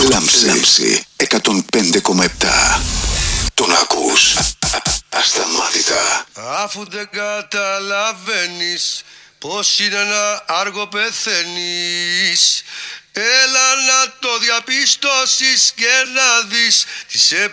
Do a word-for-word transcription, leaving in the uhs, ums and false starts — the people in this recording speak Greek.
Λάμψη, Λάμψη εκατόν πέντε κόμμα επτά. Τον ακούς ασταμάτητα. Αφού δεν καταλαβαίνεις πως είναι να άργο πεθαίνεις, έλα να το διαπιστώσεις και να δεις τι σε